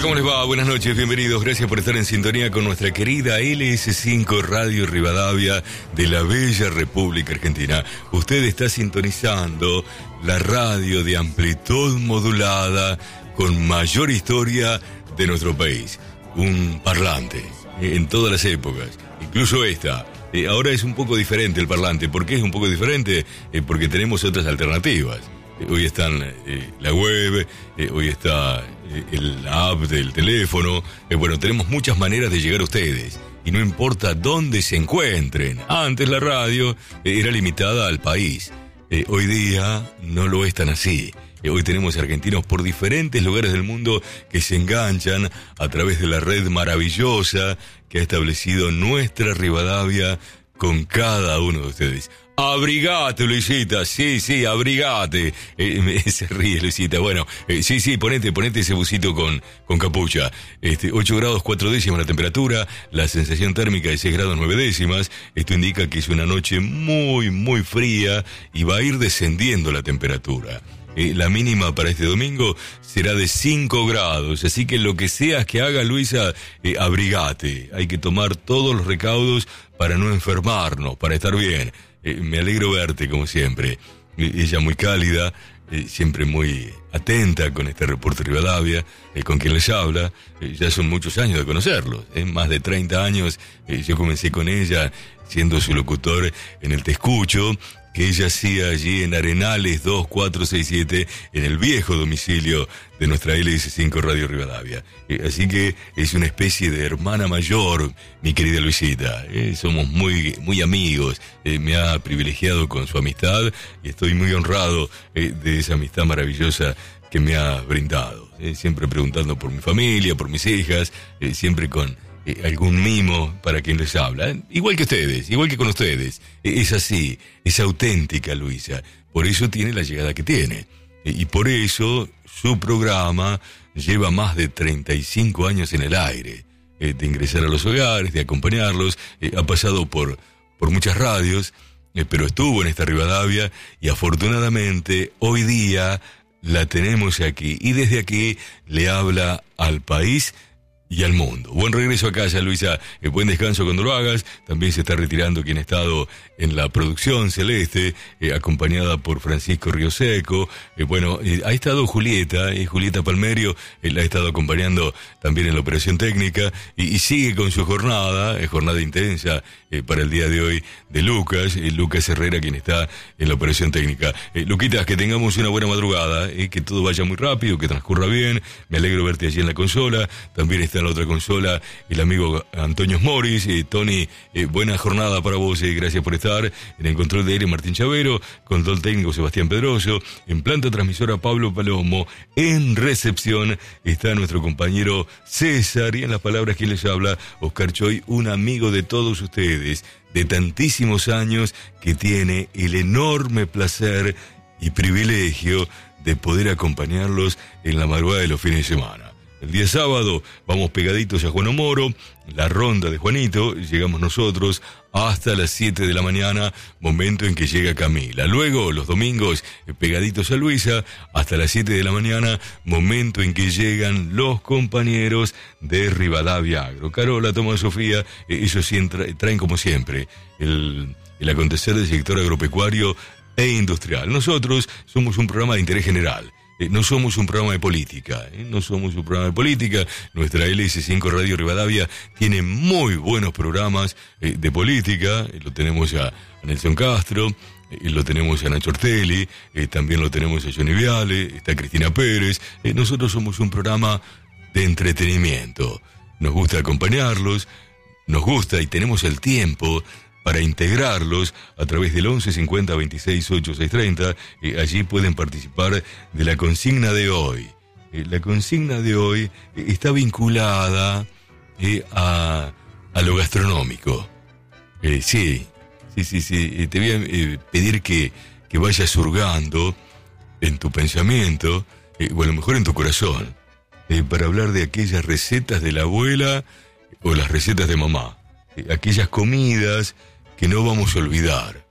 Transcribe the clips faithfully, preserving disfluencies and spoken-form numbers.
¿Cómo les va? Buenas noches, bienvenidos. Gracias por estar en sintonía con nuestra querida L S cinco Radio Rivadavia de la bella República Argentina. Usted está sintonizando la radio de amplitud modulada con mayor historia de nuestro país. Un parlante en todas las épocas, incluso esta. Eh, ahora es un poco diferente el parlante. ¿Por qué es un poco diferente? Eh, porque tenemos otras alternativas. Eh, hoy están eh, la web, eh, hoy está eh, el, la app del teléfono. Eh, bueno, tenemos muchas maneras de llegar a ustedes. Y no importa dónde se encuentren. Antes la radio eh, era limitada al país. Eh, hoy día no lo es tan así. Eh, hoy tenemos argentinos por diferentes lugares del mundo que se enganchan a través de la red maravillosa que ha establecido nuestra Rivadavia con cada uno de ustedes. Abrigate, Luisita, sí, sí, abrigate. Eh, se ríe, Luisita. Bueno, eh, sí, sí, ponete, ponete ese busito con, con capucha. Este, ocho grados cuatro décimas la temperatura, la sensación térmica de seis grados nueve décimas. Esto indica que es una noche muy, muy fría y va a ir descendiendo la temperatura. Eh, la mínima para este domingo será de cinco grados, así que lo que seas que haga, Luisa, eh, abrigate. Hay que tomar todos los recaudos para no enfermarnos, para estar bien. Eh, me alegro verte, como siempre. Eh, ella muy cálida, eh, siempre muy atenta con este reporte Rivadavia, eh, con quien les habla. Eh, ya son muchos años de conocerlos, eh, más de treinta años. Eh, yo comencé con ella siendo su locutor en el Te Escucho, que ella hacía allí en Arenales dos cuatro seis siete, en el viejo domicilio de nuestra L S cinco Radio Rivadavia. Eh, así que es una especie de hermana mayor, mi querida Luisita. Eh, somos muy, muy amigos. Eh, me ha privilegiado con su amistad y estoy muy honrado eh, de esa amistad maravillosa que me ha brindado. Eh, siempre preguntando por mi familia, por mis hijas, eh, siempre con Eh, algún mimo para quien les habla, ¿eh? Igual que ustedes, igual que con ustedes. Eh, es así, es auténtica, Luisa. Por eso tiene la llegada que tiene. Eh, y por eso su programa lleva más de treinta y cinco años en el aire. Eh, de ingresar a los hogares, de acompañarlos. Eh, ha pasado por, por muchas radios, eh, pero estuvo en esta Rivadavia y afortunadamente hoy día la tenemos aquí. Y desde aquí le habla al país y al mundo. Buen regreso a casa, Luisa. Eh, buen descanso cuando lo hagas. También se está retirando quien ha estado en la producción Celeste, eh, acompañada por Francisco Rioseco. Eh, bueno, eh, ha estado Julieta, eh, Julieta Palmerio, eh, la ha estado acompañando también en la operación técnica y, y sigue con su jornada, eh, jornada intensa eh, para el día de hoy de Lucas, eh, Lucas Herrera, quien está en la operación técnica. Eh, Luquitas, que tengamos una buena madrugada, eh, que todo vaya muy rápido, que transcurra bien. Me alegro verte allí en la consola. También está en la otra consola el amigo Antonio Moris. eh, Tony, eh, buena jornada para vos, eh, gracias por estar en el control de aire. Martín Chavero, control técnico Sebastián Pedroso, en planta transmisora Pablo Palomo, en recepción está nuestro compañero César y en las palabras que les habla Oscar Choy, un amigo de todos ustedes de tantísimos años que tiene el enorme placer y privilegio de poder acompañarlos en la madrugada de los fines de semana. El día sábado vamos pegaditos a Juan Moro, la ronda de Juanito, llegamos nosotros hasta las siete de la mañana, momento en que llega Camila. Luego, los domingos, pegaditos a Luisa, hasta las siete de la mañana, momento en que llegan los compañeros de Rivadavia Agro. Carola, Tomás, Sofía, eh, ellos sí tra- traen como siempre el, el acontecer del sector agropecuario e industrial. Nosotros somos un programa de interés general. Eh, no somos un programa de política, eh, no somos un programa de política. Nuestra L S cinco Radio Rivadavia tiene muy buenos programas eh, de política. Eh, lo tenemos a, a Nelson Castro, eh, lo tenemos a Nacho Ortelli, eh, también lo tenemos a Johnny Viale, está Cristina Pérez. Eh, nosotros somos un programa de entretenimiento. Nos gusta acompañarlos, nos gusta y tenemos el tiempo para integrarlos a través del once cincuenta veintiséis ochenta y seis treinta. Eh, allí pueden participar de la consigna de hoy. Eh, la consigna de hoy eh, está vinculada eh, a, a lo gastronómico. Eh, sí, sí, sí, sí. Eh, te voy a eh, pedir que, que vayas hurgando en tu pensamiento, eh, o a lo mejor en tu corazón, eh, para hablar de aquellas recetas de la abuela o las recetas de mamá. Eh, aquellas comidas que no vamos a olvidar.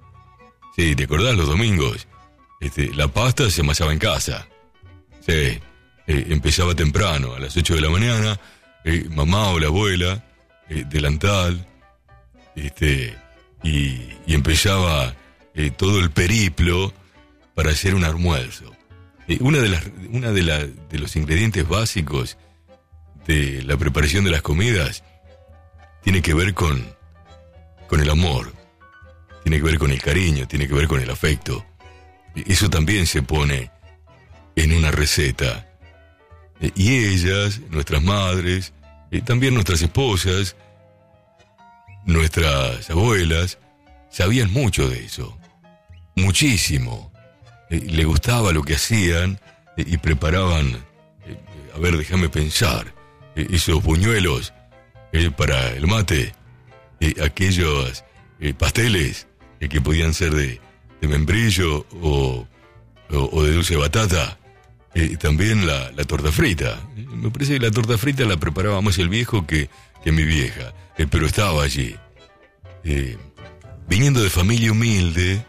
Sí, ¿te acordás los domingos? Este, la pasta se amasaba en casa. Sí, eh, empezaba temprano, a las ocho de la mañana, eh, mamá o la abuela, eh, delantal, este, y, y empezaba eh, todo el periplo para hacer un almuerzo. Eh, una de las, una de, la, de los ingredientes básicos de la preparación de las comidas tiene que ver con, con el amor, tiene que ver con el cariño, tiene que ver con el afecto. Eso también se pone en una receta. Y ellas, nuestras madres, también nuestras esposas, nuestras abuelas, sabían mucho de eso. Muchísimo. Le gustaba lo que hacían y preparaban, a ver, déjame pensar, esos buñuelos para el mate, aquellos pasteles que podían ser de, de membrillo o, o, o de dulce de batata. Eh, también la, la torta frita. Eh, me parece que la torta frita la preparaba más el viejo que, que mi vieja, eh, pero estaba allí. Eh, viniendo de familia humilde,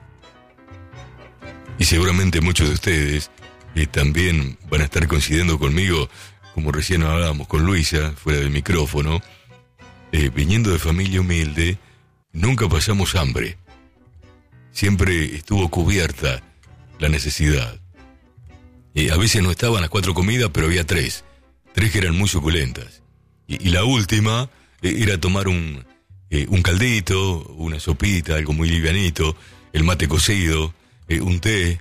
y seguramente muchos de ustedes eh, también van a estar coincidiendo conmigo, como recién hablábamos con Luisa, fuera del micrófono, eh, viniendo de familia humilde, nunca pasamos hambre. Siempre estuvo cubierta la necesidad. Eh, a veces no estaban las cuatro comidas, pero había tres. Tres que eran muy suculentas. Y, y la última eh, era tomar un, eh, un caldito, una sopita, algo muy livianito, el mate cocido, eh, un té,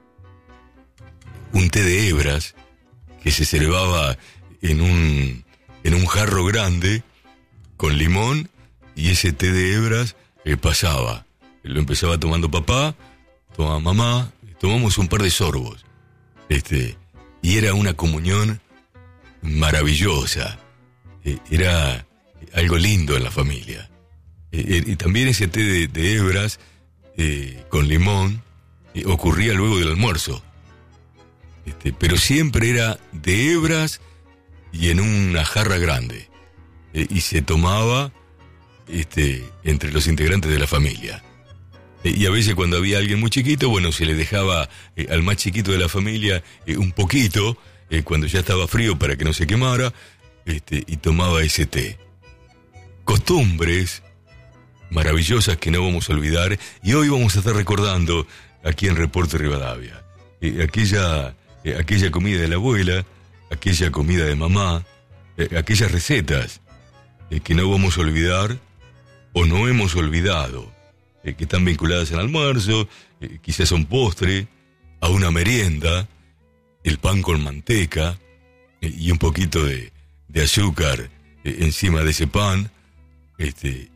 un té de hebras, que se servaba en un, en un jarro grande, con limón, y ese té de hebras eh, pasaba. Lo empezaba tomando papá, tomaba mamá, tomamos un par de sorbos. Este, y era una comunión maravillosa, eh, era algo lindo en la familia. Eh, y también ese té de, de hebras eh, con limón eh, ocurría luego del almuerzo. Este, pero siempre era de hebras y en una jarra grande. Eh, y se tomaba este, entre los integrantes de la familia. Y a veces cuando había alguien muy chiquito, bueno, se le dejaba eh, al más chiquito de la familia eh, un poquito, eh, cuando ya estaba frío para que no se quemara, este, y tomaba ese té. Costumbres maravillosas que no vamos a olvidar, y hoy vamos a estar recordando aquí en Reporte Rivadavia. Eh, aquella, eh, aquella comida de la abuela, aquella comida de mamá, eh, aquellas recetas eh, que no vamos a olvidar o no hemos olvidado. Eh, que están vinculadas al almuerzo, eh, quizás a un postre, a una merienda, el pan con manteca eh, y un poquito de, de azúcar eh, encima de ese pan, este,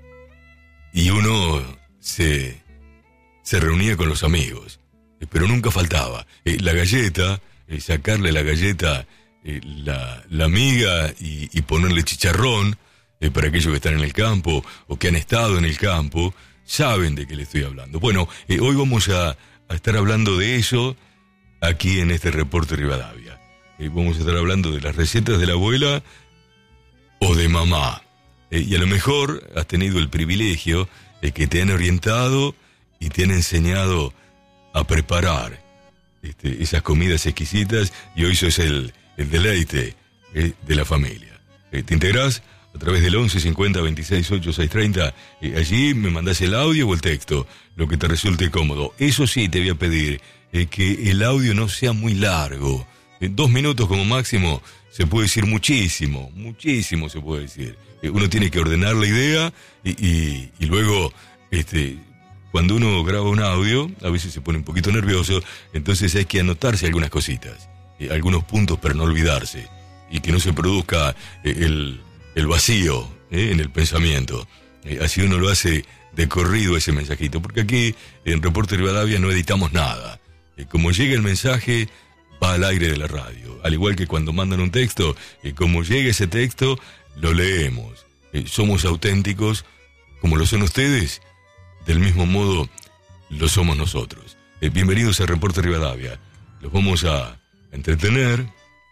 y uno se, se reunía con los amigos, eh, pero nunca faltaba eh, la galleta, eh, sacarle la galleta, eh, la, la miga y, y ponerle chicharrón, eh, para aquellos que están en el campo o que han estado en el campo, saben de qué le estoy hablando. Bueno, eh, hoy vamos a, a estar hablando de eso aquí en este Reporte Rivadavia. Eh, vamos a estar hablando de las recetas de la abuela o de mamá. Eh, y a lo mejor has tenido el privilegio de que te han orientado y te han enseñado a preparar este, esas comidas exquisitas, y hoy sos el, el deleite eh, de la familia. Eh, ¿Te integrás? A través del once cincuenta veintiséis ocho seis treinta, eh, allí me mandás el audio o el texto, lo que te resulte cómodo. Eso sí, te voy a pedir eh, que el audio no sea muy largo. En dos minutos como máximo se puede decir muchísimo, muchísimo se puede decir. Eh, uno tiene que ordenar la idea y, y, y luego, este, cuando uno graba un audio, a veces se pone un poquito nervioso, entonces hay que anotarse algunas cositas, eh, algunos puntos para no olvidarse, y que no se produzca eh, el... el vacío eh, en el pensamiento. Eh, así uno lo hace de corrido ese mensajito, porque aquí en Reporte Rivadavia no editamos nada. Eh, como llega el mensaje, va al aire de la radio. Al igual que cuando mandan un texto, eh, como llega ese texto, lo leemos. Eh, somos auténticos, como lo son ustedes, del mismo modo lo somos nosotros. Eh, bienvenidos a Reporte Rivadavia. Los vamos a entretener,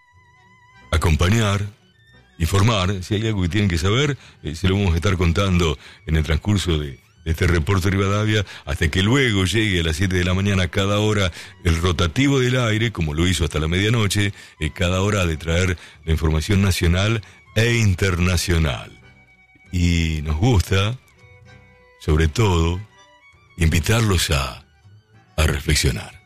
acompañar, informar. Si hay algo que tienen que saber, eh, se lo vamos a estar contando en el transcurso de, de este reporte Rivadavia, hasta que luego llegue a las siete de la mañana cada hora el rotativo del aire, como lo hizo hasta la medianoche, eh, cada hora de traer la información nacional e internacional. Y nos gusta, sobre todo, invitarlos a, a reflexionar.